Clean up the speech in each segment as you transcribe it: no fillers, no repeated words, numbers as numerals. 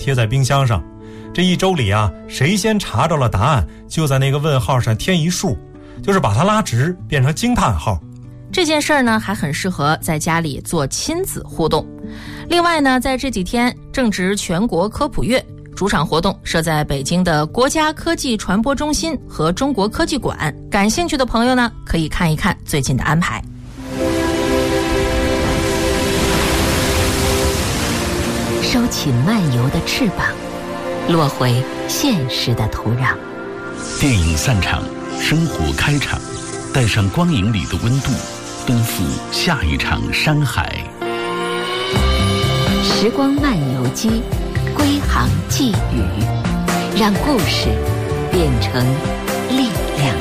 贴在冰箱上。这一周里啊，谁先查着了答案，就在那个问号上添一竖，就是把它拉直，变成惊叹号。 这件事儿呢，还很适合在家里做亲子互动。另外呢，在这几天正值全国科普月，主场活动设在北京的国家科技传播中心和中国科技馆，感兴趣的朋友呢，可以看一看最近的安排。 收起漫游的翅膀，落回现实的土壤。 电影散场，生活开场，带上光影里的温度，奔赴下一场山海。 时光漫游记，归航寄语，让故事变成力量。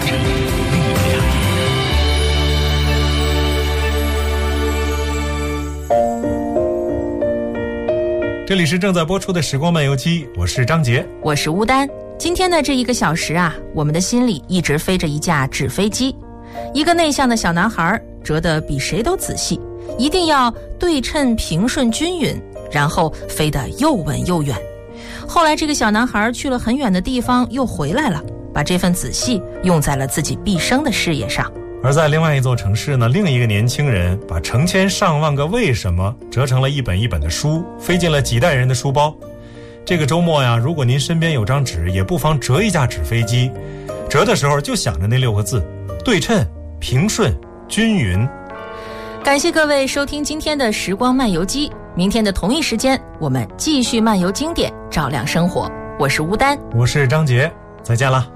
这里是正在播出的时光漫游记，我是张杰， 我是乌丹。今天的这1个小时啊，我们的心里一直飞着一架纸飞机。一个内向的小男孩折得比谁都仔细，一定要对称、平顺、均匀，然后飞得又稳又远。后来这个小男孩去了很远的地方，又回来了，把这份仔细用在了自己毕生的事业上。 而在另外一座城市呢，另一个年轻人把成千上万个为什么折成了一本一本的书，飞进了几代人的书包。这个周末呀，如果您身边有张纸，也不妨折一架纸飞机，折的时候就想着那6个字：对称、平顺、均匀。 感谢各位收听今天的时光漫游记，明天的同一时间我们继续漫游经典，照亮生活。我是吴丹， 我是张杰，再见了。